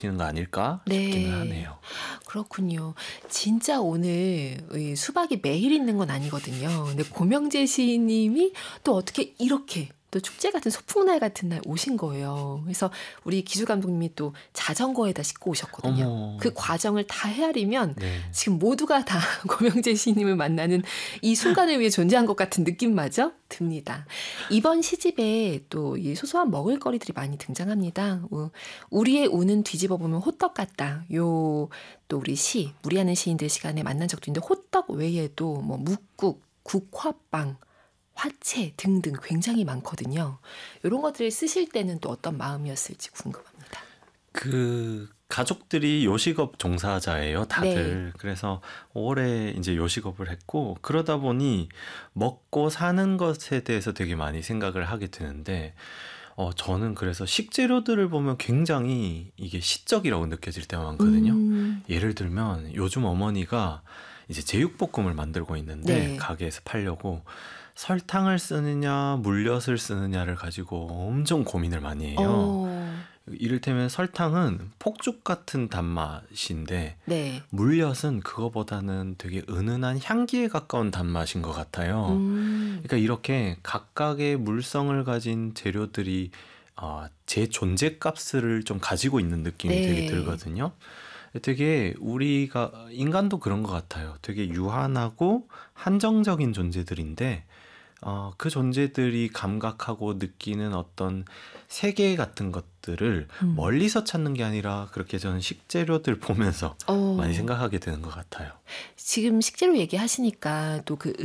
거 아닐까 싶기는 네. 하네요. 그렇군요. 진짜 오늘 이 수박이 매일 있는 건 아니거든요. 근데 고명재 시인님이 또 어떻게 이렇게 또 축제 같은 소풍날 같은 날 오신 거예요. 그래서 우리 기술 감독님이 또 자전거에다 싣고 오셨거든요. 어머. 그 과정을 다 헤아리면 네. 지금 모두가 다 고명재 시인님을 만나는 이 순간을 위해 존재한 것 같은 느낌마저 듭니다. 이번 시집에 또 이 소소한 먹을거리들이 많이 등장합니다. 우리의 운은 뒤집어 보면 호떡 같다. 요 또 우리 무리하는 시인들 시간에 만난 적도 있는데 호떡 외에도 뭐 묵국, 국화빵, 화채 등등 굉장히 많거든요. 이런 것들을 쓰실 때는 또 어떤 마음이었을지 궁금합니다. 그 가족들이 요식업 종사자예요, 다들. 네. 그래서 오래 이제 요식업을 했고 그러다 보니 먹고 사는 것에 대해서 되게 많이 생각을 하게 되는데 저는 그래서 식재료들을 보면 굉장히 이게 시적이라고 느껴질 때가 많거든요. 예를 들면 요즘 어머니가 이제 제육볶음을 만들고 있는데 네. 가게에서 팔려고 설탕을 쓰느냐 물엿을 쓰느냐를 가지고 엄청 고민을 많이 해요. 이를테면 설탕은 폭죽 같은 단맛인데 네. 물엿은 그거보다는 되게 은은한 향기에 가까운 단맛인 것 같아요. 그러니까 이렇게 각각의 물성을 가진 재료들이 제 존재값을 좀 가지고 있는 느낌이 네. 되게 들거든요. 되게 우리가 인간도 그런 것 같아요. 되게 유한하고 한정적인 존재들인데 그 존재들이 감각하고 느끼는 어떤 세계 같은 것들을 멀리서 찾는 게 아니라 그렇게 저는 식재료들 보면서 많이 생각하게 되는 것 같아요. 지금 식재료 얘기하시니까 또 그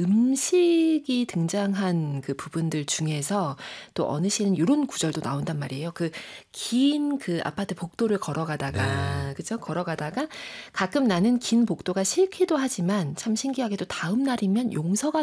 음식이 등장한 그 부분들 중에서 또 어느 시는 이런 구절도 나온단 말이에요. 그 긴 그 아파트 복도를 걸어가다가, 네. 그죠? 걸어가다가 가끔 나는 긴 복도가 싫기도 하지만 참 신기하게도 다음 날이면 용서가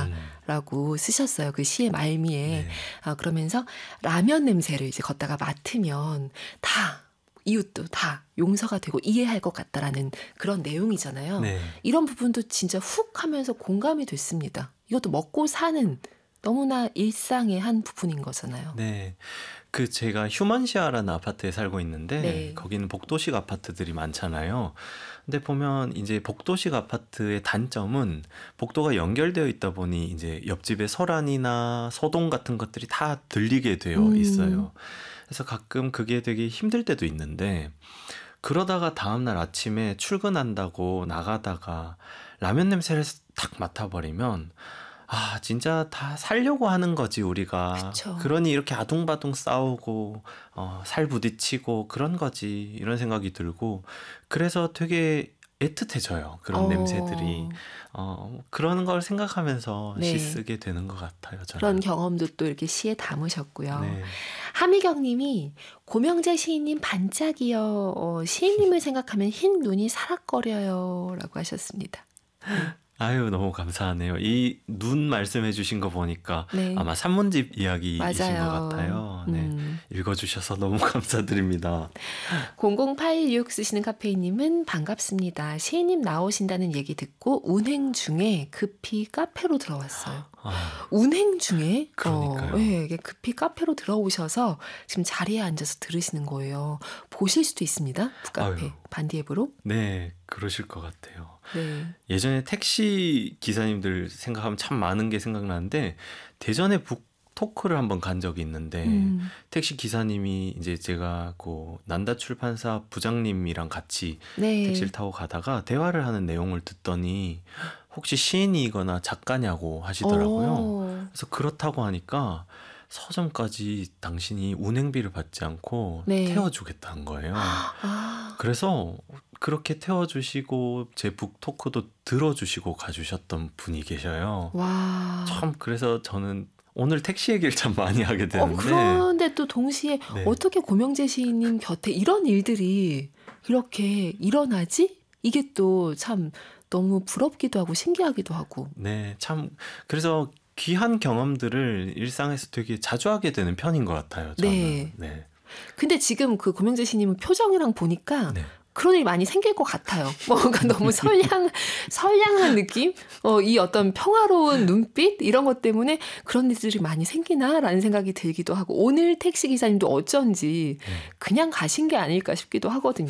된다라고 쓰셨어요. 그 시의 말미에. 네. 그러면서 라면 냄새를 이제 걷다가 맡으면 다 이웃도 다 용서가 되고 이해할 것 같다라는 그런 내용이잖아요. 네. 이런 부분도 진짜 훅 하면서 공감이 됐습니다. 이것도 먹고 사는 너무나 일상의 한 부분인 거잖아요. 네. 그 제가 휴먼시아라는 아파트에 살고 있는데 네. 거기는 복도식 아파트들이 많잖아요. 근데 보면 이제 복도식 아파트의 단점은 복도가 연결되어 있다 보니 이제 옆집의 서란이나 소동 같은 것들이 다 들리게 되어 있어요. 그래서 가끔 그게 되게 힘들 때도 있는데 그러다가 다음날 아침에 출근한다고 나가다가 라면 냄새를 딱 맡아버리면 진짜 다 살려고 하는 거지 우리가. 그쵸. 그러니 이렇게 아둥바둥 싸우고 살 부딪히고 그런 거지 이런 생각이 들고 그래서 되게 애틋해져요. 그런 냄새들이. 그런 걸 생각하면서 네. 시 쓰게 되는 것 같아요. 저는. 그런 경험도 또 이렇게 시에 담으셨고요. 네. 하미경 님이 고명재 시인님 반짝이요. 시인님을 생각하면 흰 눈이 사락거려요. 라고 하셨습니다. 아유, 너무 감사하네요. 이 눈 말씀해 주신 거 보니까 네. 아마 산문집 이야기이신 맞아요. 것 같아요. 네. 읽어주셔서 너무 감사드립니다. 0086 쓰시는 카페이님은 반갑습니다. 시인님 나오신다는 얘기 듣고 운행 중에 급히 카페로 들어왔어요. 운행 중에? 그러니까요. 네, 급히 카페로 들어오셔서 지금 자리에 앉아서 들으시는 거예요. 보실 수도 있습니다. 북카페 아유. 반디앱으로. 네, 그러실 것 같아요. 네. 예전에 택시 기사님들 생각하면 참 많은 게 생각나는데 대전에 북토크를 한번 간 적이 있는데 택시 기사님이 이제 제가 그 난다 출판사 부장님이랑 같이 네. 택시를 타고 가다가 대화를 하는 내용을 듣더니 혹시 시인이거나 작가냐고 하시더라고요. 그래서 그렇다고 하니까 서점까지 당신이 운행비를 받지 않고 네. 태워주겠다는 거예요. 그래서 그렇게 태워주시고 제 북토크도 들어주시고 가주셨던 분이 계셔요. 와. 참 그래서 저는 오늘 택시 얘기를 참 많이 하게 되는데 그런데 또 동시에 네. 어떻게 고명재 시인님 곁에 이런 일들이 이렇게 일어나지? 이게 또 참 너무 부럽기도 하고 신기하기도 하고. 네, 참 그래서 귀한 경험들을 일상에서 되게 자주 하게 되는 편인 것 같아요. 저는. 네. 네. 근데 지금 그 고명재 시인님 표정이랑 보니까 네. 그런 일이 많이 생길 것 같아요. 뭔가 너무 선량한 느낌? 이 어떤 평화로운 눈빛? 이런 것 때문에 그런 일들이 많이 생기나라는 생각이 들기도 하고, 오늘 택시기사님도 어쩐지 그냥 가신 게 아닐까 싶기도 하거든요.